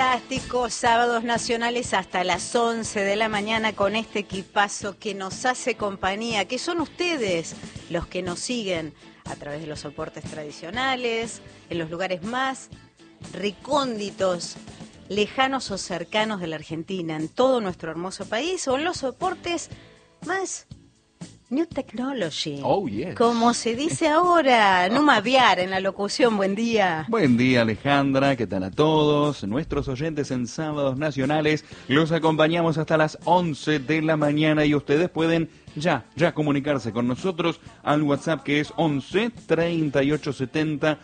Fantástico, sábados nacionales hasta las 11 de la mañana con este equipazo que nos hace compañía, que son ustedes los que nos siguen a través de los soportes tradicionales, en los lugares más recónditos, lejanos o cercanos de la Argentina, en todo nuestro hermoso país, o en los soportes más New Technology, oh, yes, como se dice ahora, Numa Aviar en la locución. Buen día. Buen día, Alejandra, ¿qué tal a todos? Nuestros oyentes en Sábados Nacionales, los acompañamos hasta las 11 de la mañana y ustedes pueden ya comunicarse con nosotros al WhatsApp que es 11 38 70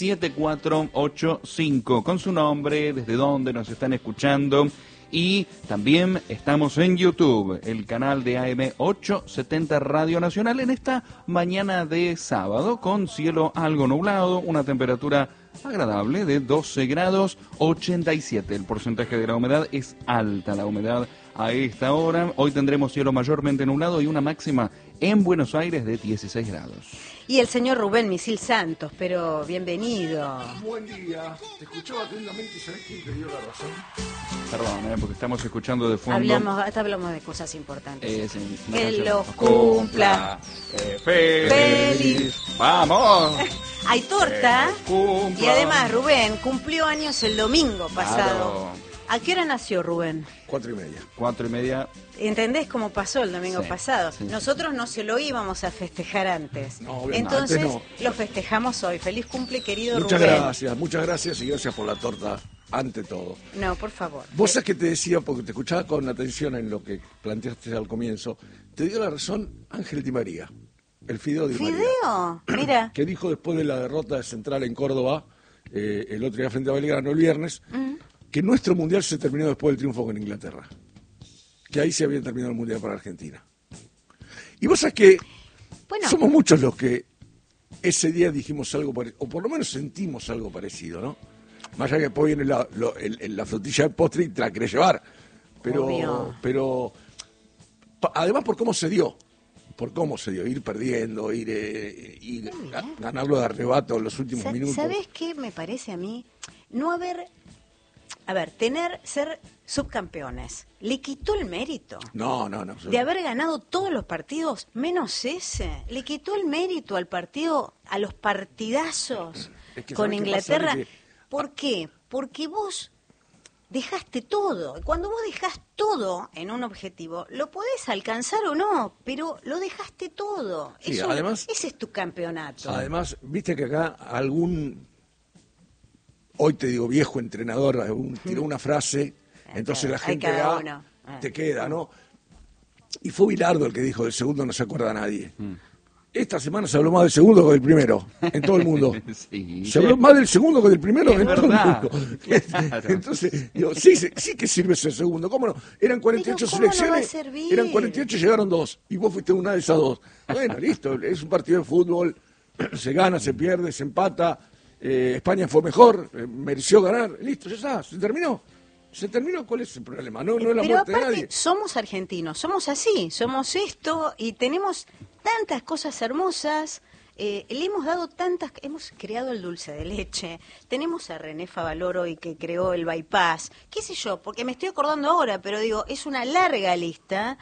7485, con su nombre, desde dónde nos están escuchando. Y también estamos en YouTube, el canal de AM 870 Radio Nacional, en esta mañana de sábado, con cielo algo nublado, una temperatura agradable de 12 grados 87. El porcentaje de la humedad es alta, la humedad a esta hora. Hoy tendremos cielo mayormente nublado y una máxima en Buenos Aires de 16 grados. Y el señor Rubén Misil Santos, pero bienvenido. Buen día, te escuchaba atentamente y ¿sabés quién te dio la razón? Perdón, porque estamos escuchando de fondo. Hablamos de cosas importantes. Sí, que los cumpla. Feliz. ¡Vamos! Hay torta. Cumpla. Y además, Rubén cumplió años el domingo pasado. Claro. ¿A qué hora nació Rubén? 4:30. 4:30. ¿Entendés cómo pasó el domingo Sí, pasado? sí. Nosotros no se lo íbamos a festejar antes. No, obviamente Entonces no. lo festejamos hoy. Feliz cumple, querido Muchas Rubén. muchas gracias y gracias por la torta, ante todo. No, por favor. Vos sabés que te decía, porque te escuchaba con atención en lo que planteaste al comienzo, te dio la razón Ángel Di María, el Fideo Di María. ¿Fideo? Mira. Que dijo después de la derrota de Central en Córdoba, el otro día frente a Belgrano, el viernes, que nuestro mundial se terminó después del triunfo con Inglaterra. Que ahí se había terminado el mundial para Argentina. Y vos sabés que somos muchos los que ese día dijimos algo parecido, o por lo menos sentimos algo parecido, ¿no? Más allá que después viene la frutilla del postre y te la querés llevar. Pero además por cómo se dio. Ir perdiendo, ganarlo de arrebato en los últimos minutos. ¿Sabés qué me parece a mí? No haber... ser subcampeones, ¿le quitó el mérito? No. De haber ganado todos los partidos, menos ese. Le quitó el mérito al partido, a los partidazos con Inglaterra. ¿Por qué? Porque vos dejaste todo. Cuando vos dejás todo en un objetivo, lo podés alcanzar o no, pero lo dejaste todo. Sí, además, ese es tu campeonato. Además, viste que acá hoy te digo viejo entrenador, tiró una frase, entonces la gente te queda, ¿no? Y fue Bilardo el que dijo, del segundo no se acuerda nadie. Esta semana se habló más del segundo que del primero, en todo el mundo. Sí, se habló más del segundo que del primero en todo el mundo. Claro. Entonces, digo, sí que sirve ese segundo, ¿cómo no? Eran 48 selecciones, eran 48, llegaron 2, y vos fuiste una de esas 2. Bueno, listo, es un partido de fútbol, se gana, se pierde, se empata. España fue mejor, mereció ganar, listo, ya está, se terminó, ¿cuál es el problema? No es la muerte de nadie. Somos argentinos, somos así, somos esto y tenemos tantas cosas hermosas, le hemos dado hemos creado el dulce de leche, tenemos a René Favaloro y que creó el bypass, qué sé yo, porque me estoy acordando ahora, pero digo, es una larga lista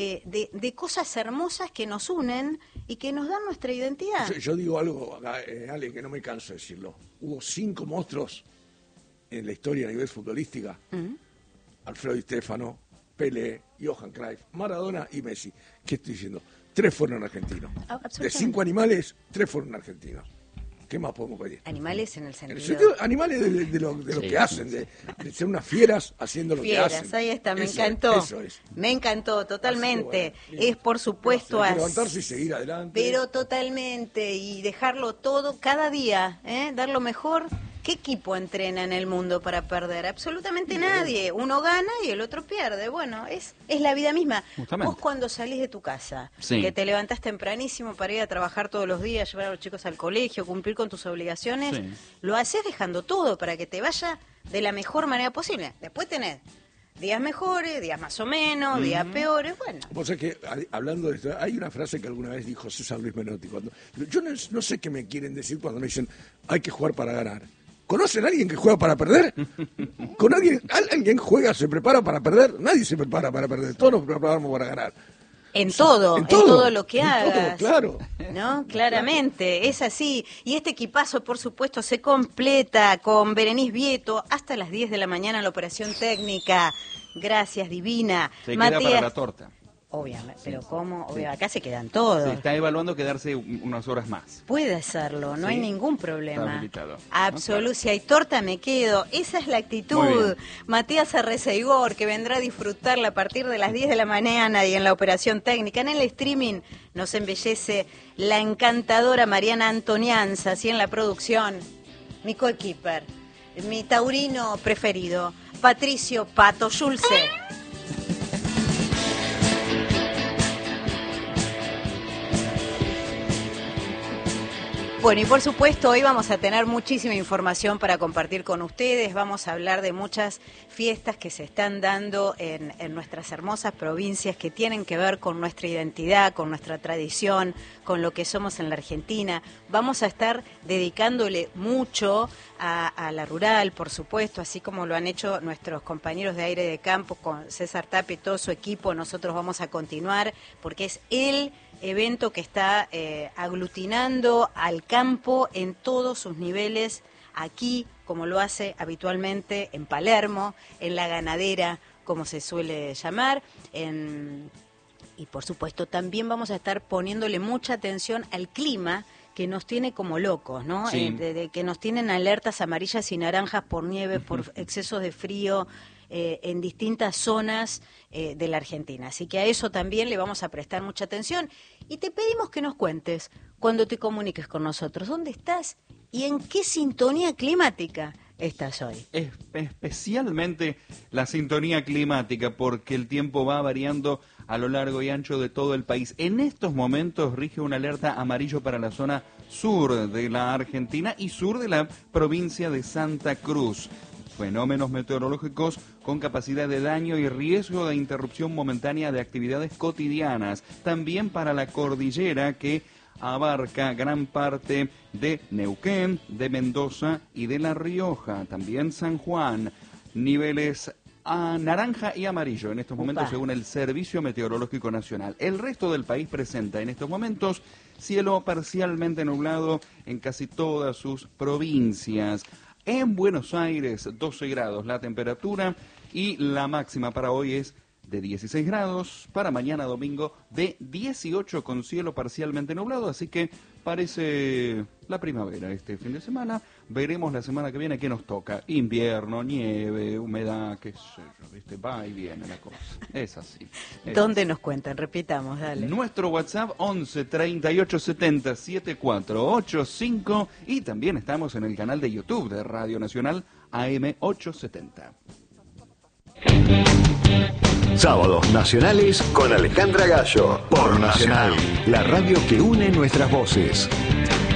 de cosas hermosas que nos unen y que nos dan nuestra identidad. Yo digo algo acá, Ale, que no me canso de decirlo. Hubo 5 monstruos en la historia a nivel futbolística. Alfredo Di Stéfano, Pelé, Johan Cruyff, Maradona y Messi. ¿Qué estoy diciendo? 3 fueron argentinos. De 5 animales, 3 fueron argentinos. ¿Qué más podemos pedir? Animales en el sentido... Animales de lo que hacen, de ser unas fieras haciendo lo que hacen. Ahí está, me encantó. Eso es. Me encantó, totalmente. Bueno, es por supuesto hay que levantarse y seguir adelante. Pero totalmente, y dejarlo todo cada día, dar lo mejor. ¿Qué equipo entrena en el mundo para perder? Absolutamente nadie. Uno gana y el otro pierde. Bueno, es la vida misma. Justamente. Vos cuando salís de tu casa, Sí. que te levantás tempranísimo para ir a trabajar todos los días, llevar a los chicos al colegio, cumplir con tus obligaciones, Sí. lo haces dejando todo para que te vaya de la mejor manera posible. Después tenés días mejores, días más o menos, días peores, bueno. Vos sabés que, hablando de esto, hay una frase que alguna vez dijo César Luis Menotti. Yo no sé qué me quieren decir cuando me dicen hay que jugar para ganar. ¿Conocen a alguien que juega para perder? ¿Alguien juega, se prepara para perder? Nadie se prepara para perder, todos nos preparamos para ganar. En todo lo que hagas. Claro. ¿No? Claramente, es así. Y este equipazo, por supuesto, se completa con Berenice Vieto hasta las 10 de la mañana en la operación técnica. Gracias, divina. Se queda para la torta. Obviamente, pero ¿cómo? Acá se quedan todos. Se está evaluando quedarse unas horas más. Puede hacerlo, no hay ningún problema. Está habilitado. Absoluto, si hay torta me quedo. Esa es la actitud. Matías Arreceigor, que vendrá a disfrutarla a partir de las 10 de la mañana y en la operación técnica. En el streaming nos embellece la encantadora Mariana Antonianza, y en la producción, mi coequiper, mi taurino preferido, Patricio Pato Schulze. Bueno, y por supuesto hoy vamos a tener muchísima información para compartir con ustedes. Vamos a hablar de muchas fiestas que se están dando en nuestras hermosas provincias que tienen que ver con nuestra identidad, con nuestra tradición, con lo que somos en la Argentina. Vamos a estar dedicándole mucho a la rural, por supuesto, así como lo han hecho nuestros compañeros de Aire de Campo con César Tapia y todo su equipo. Nosotros vamos a continuar porque es el evento que está aglutinando al campo en todos sus niveles, aquí, como lo hace habitualmente en Palermo, en la ganadera, como se suele llamar, y por supuesto también vamos a estar poniéndole mucha atención al clima, que nos tiene como locos, ¿no? Sí. Que nos tienen alertas amarillas y naranjas por nieve, por excesos de frío, en distintas zonas de la Argentina. Así que a eso también le vamos a prestar mucha atención. Y te pedimos que nos cuentes, cuando te comuniques con nosotros, dónde estás y en qué sintonía climática estás hoy. Especialmente la sintonía climática, porque el tiempo va variando a lo largo y ancho de todo el país. En estos momentos rige una alerta amarillo para la zona sur de la Argentina y sur de la provincia de Santa Cruz. Fenómenos meteorológicos con capacidad de daño y riesgo de interrupción momentánea de actividades cotidianas. También para la cordillera que abarca gran parte de Neuquén, de Mendoza y de La Rioja. También San Juan. Niveles a naranja y amarillo en estos momentos según el Servicio Meteorológico Nacional. El resto del país presenta en estos momentos cielo parcialmente nublado en casi todas sus provincias. En Buenos Aires, 12 grados la temperatura y la máxima para hoy es de 16 grados, para mañana domingo de 18 con cielo parcialmente nublado, así que parece la primavera este fin de semana. Veremos la semana que viene qué nos toca. Invierno, nieve, humedad, qué sé yo, ¿viste? Va y viene la cosa. Es así. ¿Dónde nos cuentan? Repitamos, dale. Nuestro WhatsApp 11 38 70 7485 y también estamos en el canal de YouTube de Radio Nacional AM 870. Sábados Nacionales con Alejandra Gallo por Nacional, la radio que une nuestras voces.